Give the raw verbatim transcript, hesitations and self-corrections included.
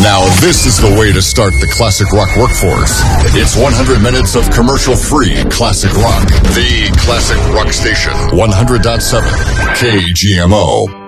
Now this is the way to start the classic rock workforce. It's one hundred minutes of commercial-free classic rock. The Classic Rock Station, one hundred point seven K G M O.